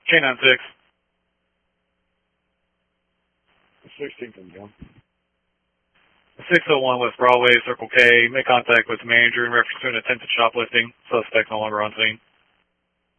K-9-6. 16 from John. 601 West Broadway, Circle K. Make contact with the manager in reference to an attempted shoplifting. Suspect no longer on scene.